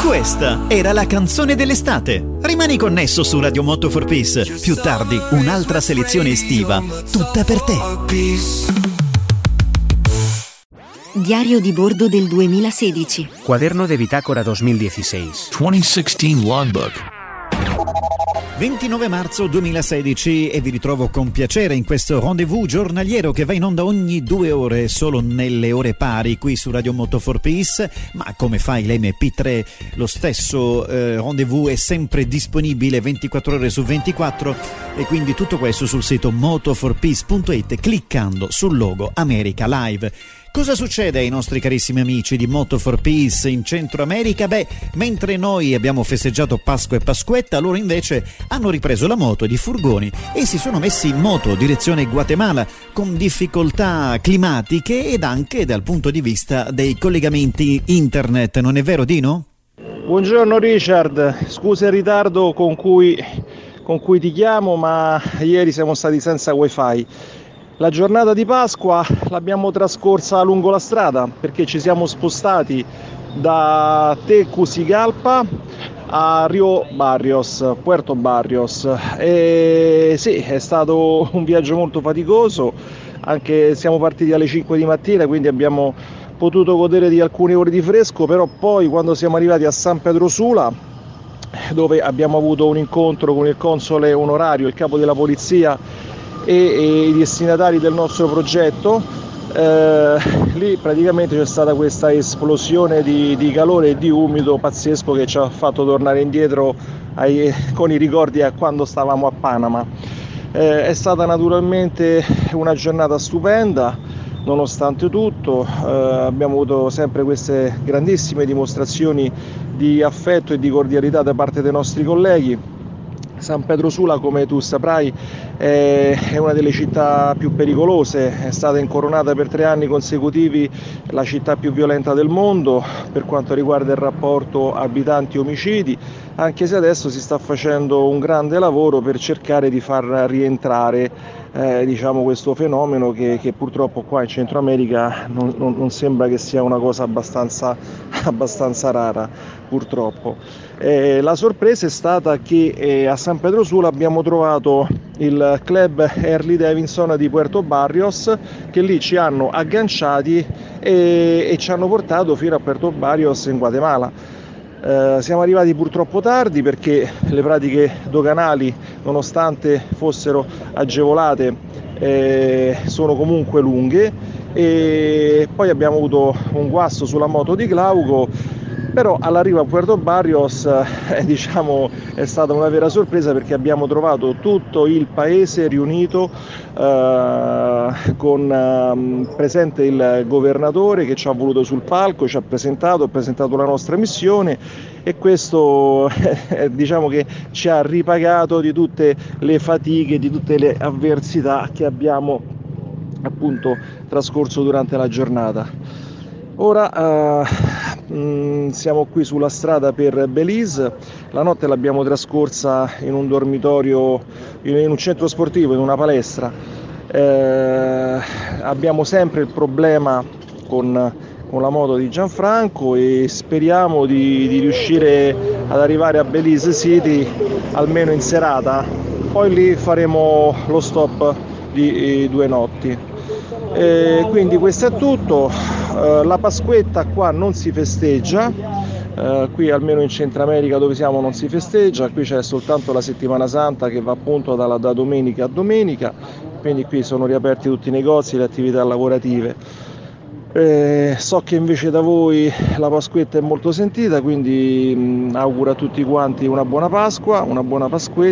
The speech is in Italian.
Questa era la canzone dell'estate. Rimani connesso su Radio Moto for Peace. Più tardi un'altra selezione estiva, tutta per te. Diario di bordo del 2016. Cuaderno de bitácora 2016. 2016 Logbook. 29 marzo 2016 e vi ritrovo con piacere in questo rendezvous giornaliero che va in onda ogni 2 ore, solo nelle ore pari qui su Radio Moto for Peace, ma come fai l'MP3 lo stesso rendezvous è sempre disponibile 24 ore su 24 e quindi tutto questo sul sito motoforpeace.it cliccando sul logo America Live. Cosa succede ai nostri carissimi amici di Moto for Peace in Centro America? Beh, mentre noi abbiamo festeggiato Pasqua e Pasquetta, loro invece hanno ripreso la moto di furgoni e si sono messi in moto direzione Guatemala con difficoltà climatiche ed anche dal punto di vista dei collegamenti internet, non è vero Dino? Buongiorno Richard, scusa il ritardo con cui ti chiamo, ma ieri siamo stati senza wifi. La giornata di Pasqua l'abbiamo trascorsa lungo la strada perché ci siamo spostati da Tegucigalpa a Rio Barrios, Puerto Barrios, e sì, è stato un viaggio molto faticoso, anche siamo partiti alle 5 di mattina, quindi abbiamo potuto godere di alcune ore di fresco, però poi quando siamo arrivati a San Pedro Sula, dove abbiamo avuto un incontro con il console onorario, il capo della polizia e i destinatari del nostro progetto, lì praticamente c'è stata questa esplosione di calore e di umido pazzesco che ci ha fatto tornare indietro con i ricordi a quando stavamo a Panama. È stata naturalmente una giornata stupenda, nonostante tutto. Abbiamo avuto sempre queste grandissime dimostrazioni di affetto e di cordialità da parte dei nostri colleghi. San Pedro Sula, come tu saprai, è una delle città più pericolose, è stata incoronata per 3 anni consecutivi la città più violenta del mondo per quanto riguarda il rapporto abitanti-omicidi, anche se adesso si sta facendo un grande lavoro per cercare di far rientrare questo fenomeno che purtroppo qua in Centro America non sembra che sia una cosa abbastanza rara, purtroppo. La sorpresa è stata che a San Pedro Sula abbiamo trovato il club Harley Davidson di Puerto Barrios, che lì ci hanno agganciati e ci hanno portato fino a Puerto Barrios in Guatemala. Siamo arrivati purtroppo tardi perché le pratiche doganali, nonostante fossero agevolate, sono comunque lunghe, e poi abbiamo avuto un guasto sulla moto di Glauco, però all'arrivo a Puerto Barrios è stata una vera sorpresa perché abbiamo trovato tutto il paese riunito, con presente il governatore che ci ha voluto sul palco, ha presentato la nostra missione, e questo che ci ha ripagato di tutte le fatiche, di tutte le avversità che abbiamo appunto trascorso durante la giornata. Ora siamo qui sulla strada per Belize. La notte l'abbiamo trascorsa in un dormitorio, in un centro sportivo, in una palestra. Abbiamo sempre il problema con la moto di Gianfranco e speriamo di riuscire ad arrivare a Belize City almeno in serata, poi lì faremo lo stop di 2 notti. Quindi questo è tutto. La Pasquetta qua non si festeggia, qui almeno in Centro America dove siamo non si festeggia, qui c'è soltanto la settimana santa che va appunto da domenica a domenica, quindi qui sono riaperti tutti i negozi e le attività lavorative. So che invece da voi la Pasquetta è molto sentita, quindi auguro a tutti quanti una buona Pasqua, una buona Pasquetta.